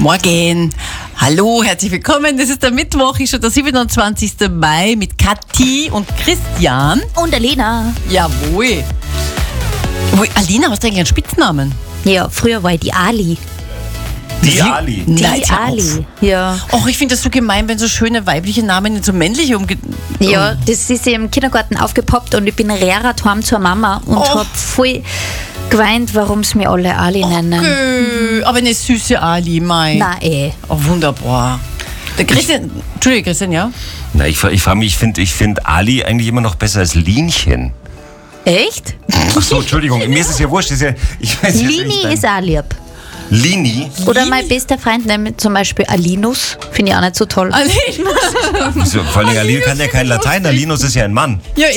Morgen. Hallo, herzlich willkommen. Das ist der Mittwoch, ist schon der 27. Mai mit Kathi und Christian. Und Alina. Jawohl. Alina, hast du eigentlich einen Spitznamen? Ja, früher war ich die Ali. Die Ali. Die Nein, hör auf. Ali. Ja. Och, ich finde das so gemein, wenn so schöne weibliche Namen in so männliche Ja, das ist im Kindergarten aufgepoppt und ich bin Lehrer heim zur Mama und hab voll geweint, warum sie mich alle Ali nennen. Aber eine süße Ali, mein. Nein, Oh, wunderbar. Der Christian, Entschuldige, Christian, ja? Na, ich frage mich, ich finde Ali eigentlich immer noch besser als Linchen. Echt? Ach so, Entschuldigung, mir ist es ja wurscht. Ich weiß jetzt Lini nicht, ist auch lieb. Lini? Oder mein bester Freund nennt zum Beispiel Alinus. Finde ich auch nicht so toll. Alina. Vor allem, Ali kann ja kein Latein, Linus ist ja ein Mann. Ja,